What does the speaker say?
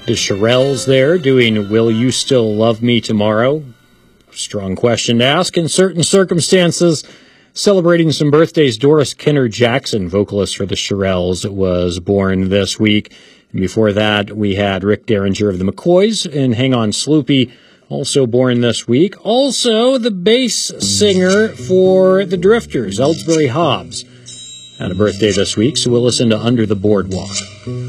The Shirelles there doing Will You Still Love Me Tomorrow? Strong question to ask in certain circumstances. Celebrating some birthdays, Doris Kenner Jackson, vocalist for the Shirelles, was born this week. And before that, we had Rick Derringer of the McCoys and Hang On Sloopy, also born this week. Also, the bass singer for the Drifters, Ellsbury Hobbs, had a birthday this week, so we'll listen to Under the Boardwalk.